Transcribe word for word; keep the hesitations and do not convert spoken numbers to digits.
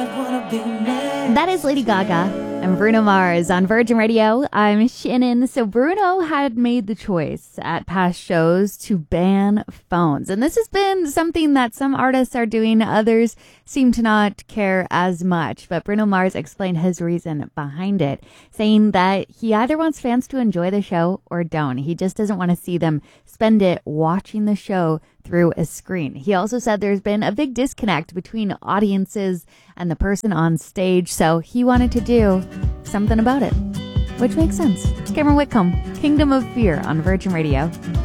That is Lady Gaga and Bruno Mars on Virgin Radio. I'm Shannon. So Bruno had made the choice at past shows to ban phones. And this has been something that some artists are doing. Others seem to not care as much. But Bruno Mars explained his reason behind it, saying that he either wants fans to enjoy the show or don't. He just doesn't want to see them spend it watching the show through a screen. He also said there's been a big disconnect between audiences and the person on stage, so he wanted to do something about it, which makes sense. Cameron Whitcomb, Kingdom of Fear on Virgin Radio.